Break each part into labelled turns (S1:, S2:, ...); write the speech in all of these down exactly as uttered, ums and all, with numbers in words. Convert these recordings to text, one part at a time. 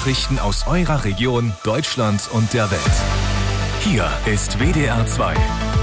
S1: Nachrichten aus eurer Region, Deutschland und der Welt. Hier ist W D R zwei.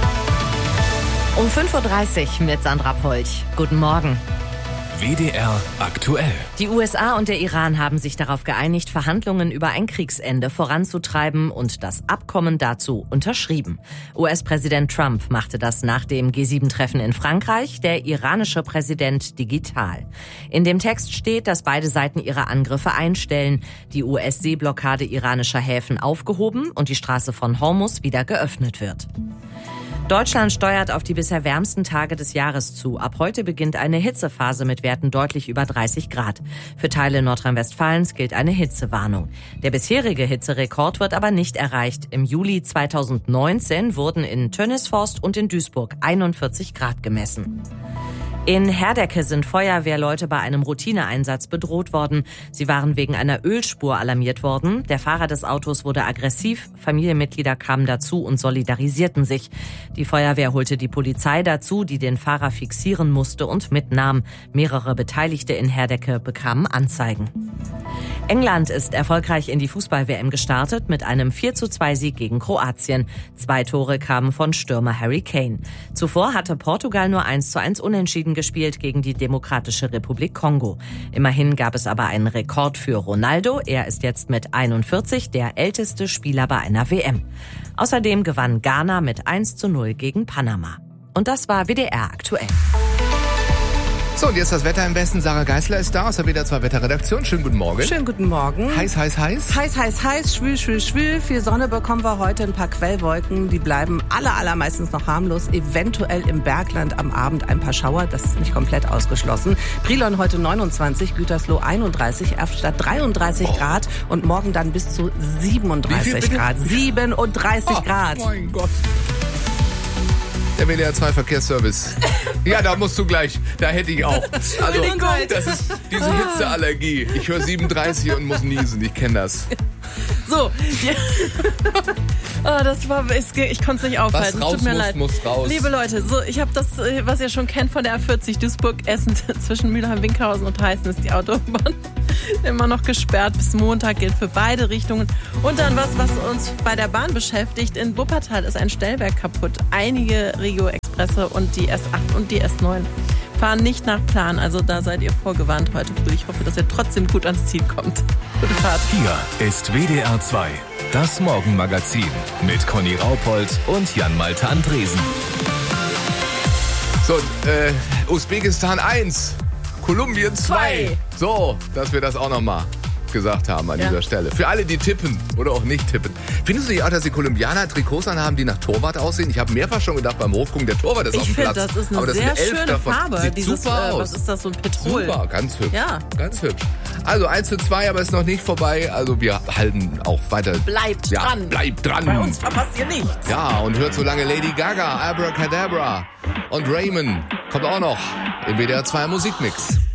S2: Um fünf Uhr dreißig mit Sandra Polch. Guten Morgen.
S1: W D R aktuell.
S2: Die U S A und der Iran haben sich darauf geeinigt, Verhandlungen über ein Kriegsende voranzutreiben und das Abkommen dazu unterschrieben. U S-Präsident Trump machte das nach dem G sieben Treffen in Frankreich, der iranische Präsident digital. In dem Text steht, dass beide Seiten ihre Angriffe einstellen, die U S-Seeblockade iranischer Häfen aufgehoben und die Straße von Hormuz wieder geöffnet wird. Deutschland steuert auf die bisher wärmsten Tage des Jahres zu. Ab heute beginnt eine Hitzephase mit Werten deutlich über dreißig Grad. Für Teile Nordrhein-Westfalens gilt eine Hitzewarnung. Der bisherige Hitzerekord wird aber nicht erreicht. Im Juli zweitausendneunzehn wurden in Tönnisforst und in Duisburg einundvierzig Grad gemessen. In Herdecke sind Feuerwehrleute bei einem Routineeinsatz bedroht worden. Sie waren wegen einer Ölspur alarmiert worden. Der Fahrer des Autos wurde aggressiv. Familienmitglieder kamen dazu und solidarisierten sich. Die Feuerwehr holte die Polizei dazu, die den Fahrer fixieren musste und mitnahm. Mehrere Beteiligte in Herdecke bekamen Anzeigen. England ist erfolgreich in die Fußball-W M gestartet mit einem vier zu zwei Sieg gegen Kroatien. Zwei Tore kamen von Stürmer Harry Kane. Zuvor hatte Portugal nur eins zu eins unentschieden gespielt gegen die Demokratische Republik Kongo. Immerhin gab es aber einen Rekord für Ronaldo. Er ist jetzt mit einundvierzig der älteste Spieler bei einer W M. Außerdem gewann Ghana mit eins zu null gegen Panama. Und das war W D R aktuell.
S3: So, und jetzt das Wetter im Westen. Sarah Geisler ist da aus der W D R zwei Wetterredaktion. Schönen guten Morgen.
S4: Schönen guten Morgen.
S3: Heiß, heiß, heiß.
S4: Heiß, heiß, heiß, schwül, schwül, schwül. Viel Sonne bekommen wir heute, ein paar Quellwolken. Die bleiben aller, allermeistens noch harmlos. Eventuell im Bergland am Abend ein paar Schauer. Das ist nicht komplett ausgeschlossen. Brilon heute neunundzwanzig, Gütersloh einunddreißig, Erftstadt dreiunddreißig oh. Grad und morgen dann bis zu siebenunddreißig Grad. siebenunddreißig oh, Grad.
S3: Mein Gott. Der W D R zwei Verkehrsservice. Ja, da musst du gleich. Da hätte ich auch. Also, das ist diese Hitzeallergie. Ich höre siebenunddreißig und muss niesen. Ich kenne das.
S4: So. Ja. Oh, das war, ich, ich konnte es nicht aufhalten.
S3: Was raus
S4: es tut mir
S3: muss,
S4: leid.
S3: muss raus.
S4: Liebe Leute, so, ich habe das, was ihr schon kennt von der A vierzig Duisburg-Essen zwischen Mülheim-Winkhausen und Heißen ist die Autobahn immer noch gesperrt. Bis Montag gilt für beide Richtungen. Und dann was, was uns bei der Bahn beschäftigt. In Wuppertal ist ein Stellwerk kaputt. Einige Regio-Expresse und die S acht und die S neun fahren nicht nach Plan. Also da seid ihr vorgewarnt heute früh. Ich hoffe, dass ihr trotzdem gut ans Ziel kommt. Gute Fahrt.
S1: Hier ist W D R zwei, das Morgenmagazin mit Conny Raupold und Jan-Malte Andresen.
S3: So, äh, Usbekistan eins, Kolumbien zwei. So, dass wir das auch nochmal gesagt haben an ja. dieser Stelle. Für alle, die tippen oder auch nicht tippen. Findest du nicht auch, dass die Kolumbianer Trikots anhaben, die nach Torwart aussehen? Ich habe mehrfach schon gedacht, beim Hochgucken, der Torwart ist
S4: ich
S3: auf dem
S4: find,
S3: Platz.
S4: Das ist eine
S3: aber das
S4: sehr
S3: sind elf
S4: schöne
S3: davon.
S4: Farbe.
S3: Sieht
S4: Dieses,
S3: super
S4: äh,
S3: aus.
S4: Was ist das, so ein Petrol?
S3: Super, ganz hübsch.
S4: Ja.
S3: Ganz hübsch. Also eins zu zwei, aber ist noch nicht vorbei. Also wir halten auch weiter.
S4: Bleibt
S3: ja,
S4: dran.
S3: Bleibt dran.
S4: Bei uns verpasst ihr nichts.
S3: Ja, und hört so lange Lady Gaga, Abracadabra und Raymond kommt auch noch im W D R zwei Musikmix.